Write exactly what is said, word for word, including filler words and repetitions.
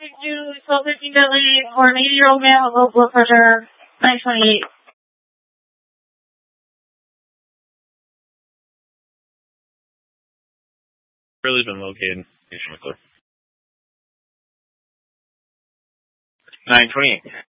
you twelve fifteen Dudley for an eighty-year-old male with low blood pressure, nine twenty-eight. Really been located. nine twenty-eight.